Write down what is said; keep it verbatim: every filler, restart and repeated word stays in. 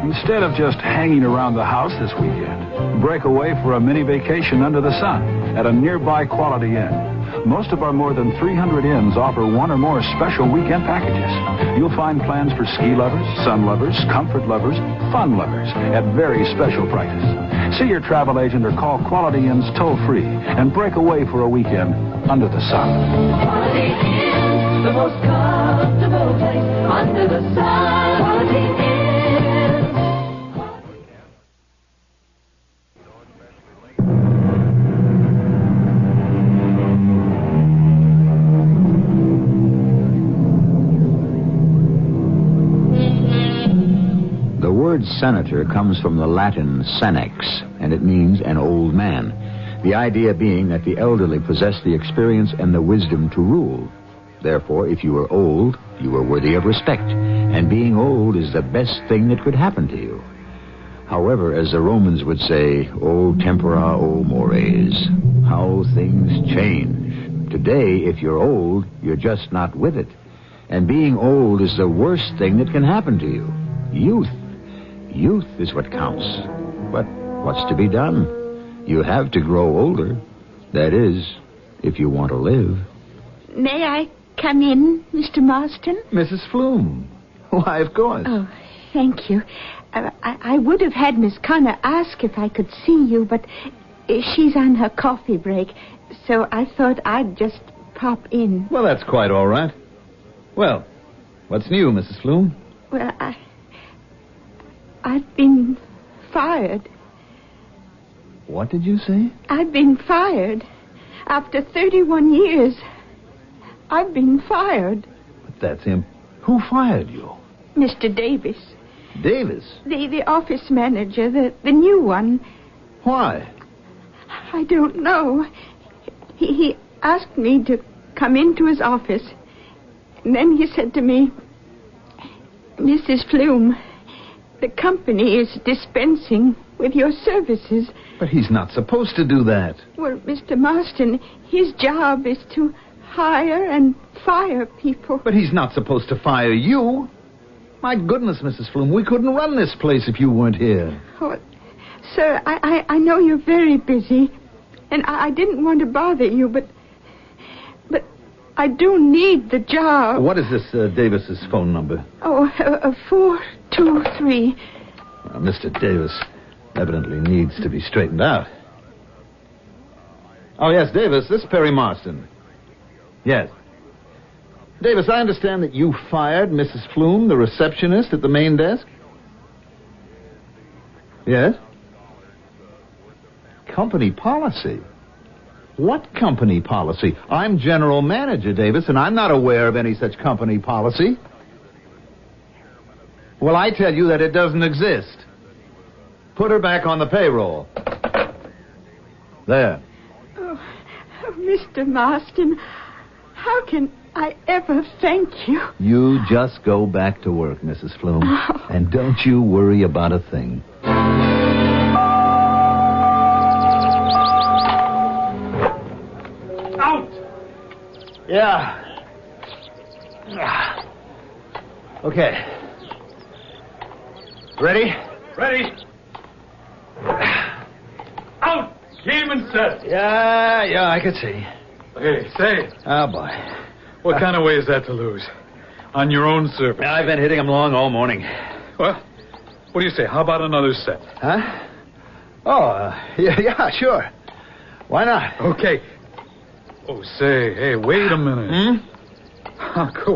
Instead of just hanging around the house this weekend, break away for a mini vacation under the sun at a nearby Quality Inn. Most of our more than three hundred inns offer one or more special weekend packages. You'll find plans for ski lovers, sun lovers, comfort lovers, fun lovers at very special prices. See your travel agent or call Quality Inns toll-free and break away for a weekend under the sun. Quality Inn, the most comfortable place under the sun. Quality Inn. The word senator comes from the Latin senex, and it means an old man. The idea being that the elderly possess the experience and the wisdom to rule. Therefore, if you are old, you are worthy of respect, and being old is the best thing that could happen to you. However, as the Romans would say, o tempora, o mores, how things change. Today, if you're old, you're just not with it. And being old is the worst thing that can happen to you. Youth. Youth is what counts. But what's to be done? You have to grow older. That is, if you want to live. May I come in, Mister Marston? Missus Flume. Why, of course. Oh, thank you. Uh, I, I would have had Miss Connor ask if I could see you, but uh, she's on her coffee break, so I thought I'd just pop in. Well, that's quite all right. Well, what's new, Missus Flume? Well, I... I've been fired. What did you say? I've been fired. After thirty-one years, I've been fired. But that's him. Who fired you? Mister Davis. Davis? The the office manager, the, the new one. Why? I don't know. He, he asked me to come into his office. And then he said to me, Missus Flume, the company is dispensing with your services. But he's not supposed to do that. Well, Mister Marston, his job is to hire and fire people. But he's not supposed to fire you. My goodness, Missus Flume, we couldn't run this place if you weren't here. Oh, sir, I, I, I know you're very busy, and I, I didn't want to bother you, but... But I do need the job. What is this uh, Davis's phone number? Oh, uh, uh, four two three. Well, Mister Davis evidently needs to be straightened out. Oh, yes, Davis, this is Perry Marston. Yes. Davis, I understand that you fired Missus Flume, the receptionist at the main desk? Yes? Company policy? What company policy? I'm general manager, Davis, and I'm not aware of any such company policy. Well, I tell you that it doesn't exist. Put her back on the payroll. There. Oh, oh, Mister Marston, how can I ever thank you? You just go back to work, Missus Flume. Oh. And don't you worry about a thing. Out! Yeah. Okay. Ready? Ready? Out! Game and set. Yeah, yeah, I could see. Hey, say, Oh, boy. what kind of way is that to lose? On your own surface. I've been hitting them long all morning. Well, what do you say? How about another set? Huh? Oh, uh, yeah, yeah, sure. Why not? Okay. Oh, say, hey, wait a minute. Hmm? I'll go